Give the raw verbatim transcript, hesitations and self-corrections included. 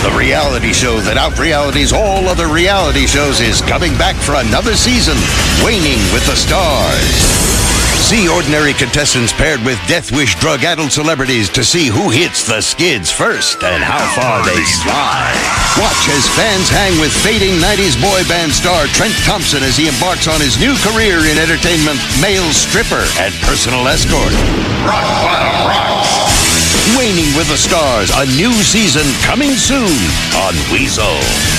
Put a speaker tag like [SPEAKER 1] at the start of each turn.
[SPEAKER 1] The reality show that out-realities all other reality shows is coming back for another season, Waning with the Stars. See ordinary contestants paired with Death Wish drug-addled celebrities to see who hits the skids first and how far they slide. Watch as fans hang with fading nineties boy band star Trent Thompson as he embarks on his new career in entertainment, male stripper and personal escort. Rock Bottom Rocks. Waning with the Stars, a new season coming soon on Weasel.